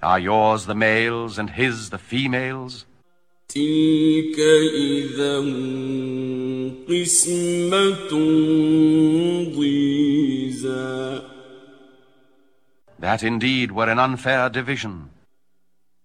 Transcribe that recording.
Are yours the males and his the females? تلك إذا قسمة ضيزى. That indeed were an unfair division.